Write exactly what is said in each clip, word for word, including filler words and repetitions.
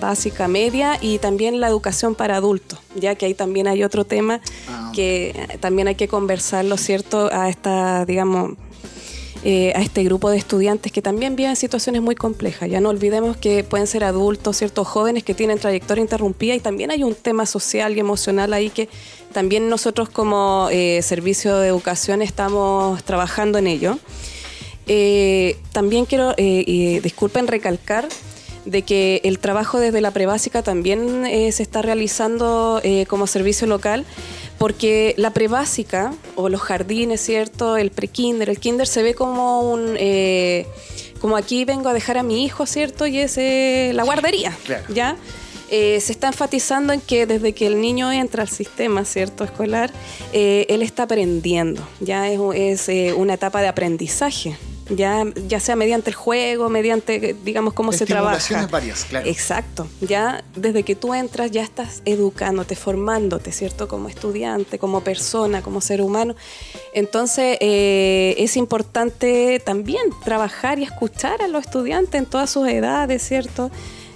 básica, media y también la educación para adultos, ya que ahí también hay otro tema ah. que también hay que conversarlo, ¿cierto? A esta, digamos, eh, a este grupo de estudiantes que también viven situaciones muy complejas. Ya no olvidemos que pueden ser adultos, ¿cierto? Jóvenes que tienen trayectoria interrumpida y también hay un tema social y emocional ahí que también nosotros como eh, servicio de educación estamos trabajando en ello. Eh, también quiero, eh, eh, disculpen, recalcar de que el trabajo desde la prebásica también eh, se está realizando eh, como servicio local, porque la prebásica o los jardines, ¿cierto? El prekinder, el kinder se ve como un... Eh, como aquí vengo a dejar a mi hijo, ¿cierto? Y es eh, la guardería, claro. ¿Ya? Eh, se está enfatizando en que desde que el niño entra al sistema, ¿cierto? Escolar, eh, él está aprendiendo, ya es, es eh, una etapa de aprendizaje. Ya, ya sea mediante el juego, mediante, digamos, cómo se trabaja. Estimulaciones varias, claro. Exacto. Ya desde que tú entras ya estás educándote, formándote, ¿cierto? Como estudiante, como persona, como ser humano. Entonces, eh, es importante también trabajar y escuchar a los estudiantes en todas sus edades, ¿cierto?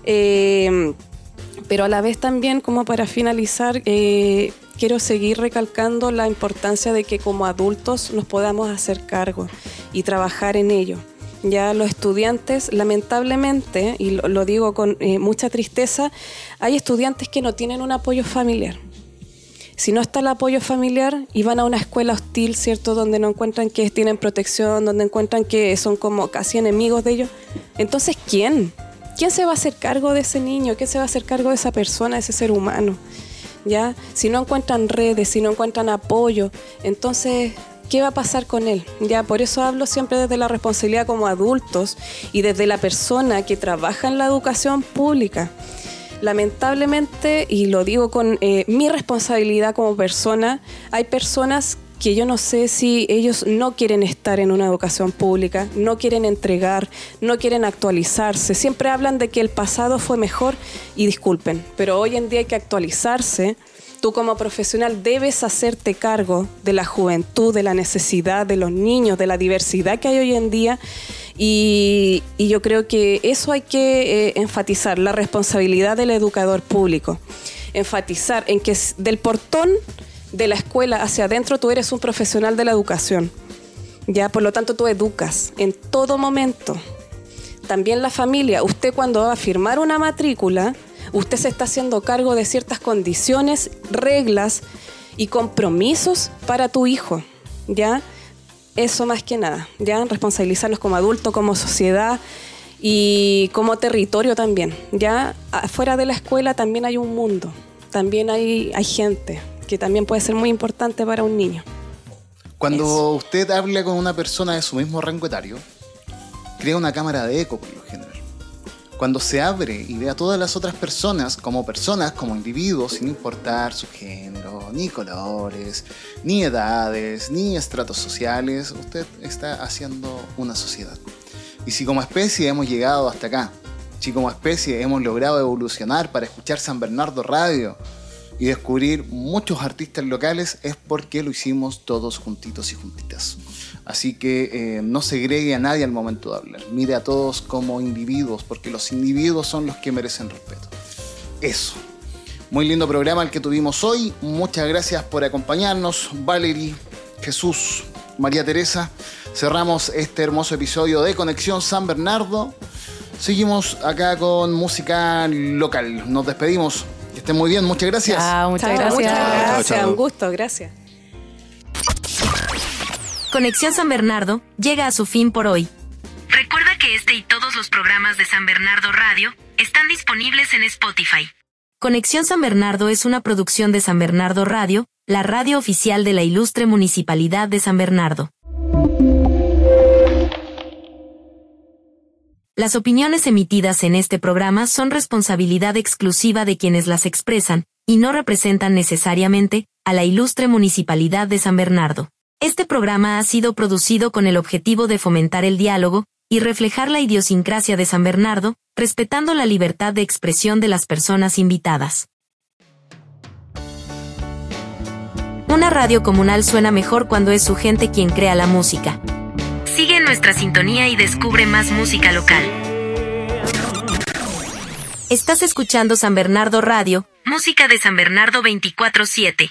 Eh, pero a la vez también, como para finalizar, eh, quiero seguir recalcando la importancia de que como adultos nos podamos hacer cargo y trabajar en ello. Ya los estudiantes, lamentablemente, y lo, lo digo con eh, mucha tristeza, hay estudiantes que no tienen un apoyo familiar. Si no está el apoyo familiar y van a una escuela hostil, ¿cierto? Donde no encuentran que tienen protección, donde encuentran que son como casi enemigos de ellos. Entonces, ¿quién? ¿Quién se va a hacer cargo de ese niño? ¿Quién se va a hacer cargo de esa persona, de ese ser humano? ¿Ya? Si no encuentran redes, si no encuentran apoyo, entonces, ¿qué va a pasar con él? Ya, por eso hablo siempre desde la responsabilidad como adultos y desde la persona que trabaja en la educación pública. Lamentablemente, y lo digo con eh, mi responsabilidad como persona, hay personas que yo no sé si ellos no quieren estar en una educación pública, no quieren entregar, no quieren actualizarse. Siempre hablan de que el pasado fue mejor y disculpen, pero hoy en día hay que actualizarse. Tú como profesional debes hacerte cargo de la juventud, de la necesidad de los niños, de la diversidad que hay hoy en día y, y yo creo que eso hay que eh, enfatizar, la responsabilidad del educador público. Enfatizar en que del portón de la escuela hacia adentro tú eres un profesional de la educación, ya, por lo tanto tú educas en todo momento. También la familia, usted cuando va a firmar una matrícula, usted se está haciendo cargo de ciertas condiciones, reglas y compromisos para tu hijo, ya, eso más que nada, ya, responsabilizarnos como adultos, como sociedad y como territorio también, ya, afuera de la escuela también hay un mundo, también hay, hay gente que también puede ser muy importante para un niño. Cuando Eso. usted habla con una persona de su mismo rango etario, crea una cámara de eco por lo general. Cuando se abre y ve a todas las otras personas como personas, como individuos, sin importar su género, ni colores, ni edades, ni estratos sociales, usted está haciendo una sociedad. Y si como especie hemos llegado hasta acá, si como especie hemos logrado evolucionar para escuchar San Bernardo Radio y descubrir muchos artistas locales, es porque lo hicimos todos juntitos y juntitas. Así que eh, no segregue a nadie al momento de hablar. Mire a todos como individuos, porque los individuos son los que merecen respeto. Eso. Muy lindo programa el que tuvimos hoy. Muchas gracias por acompañarnos, Valerie, Jesús, María Teresa. Cerramos este hermoso episodio de Conexión San Bernardo. Seguimos acá con música local. Nos despedimos. Que estén muy bien, muchas gracias. Chao, muchas Chao, gracias. muchas gracias. gracias. Un gusto, gracias. Conexión San Bernardo llega a su fin por hoy. Recuerda que este y todos los programas de San Bernardo Radio están disponibles en Spotify. Conexión San Bernardo es una producción de San Bernardo Radio, la radio oficial de la ilustre Municipalidad de San Bernardo. Las opiniones emitidas en este programa son responsabilidad exclusiva de quienes las expresan, y no representan necesariamente a la ilustre Municipalidad de San Bernardo. Este programa ha sido producido con el objetivo de fomentar el diálogo y reflejar la idiosincrasia de San Bernardo, respetando la libertad de expresión de las personas invitadas. Una radio comunal suena mejor cuando es su gente quien crea la música. Sigue nuestra sintonía y descubre más música local. Estás escuchando San Bernardo Radio, música de San Bernardo veinticuatro siete.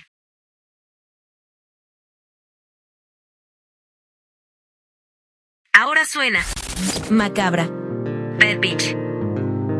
Ahora suena Macabra, Bad Beach.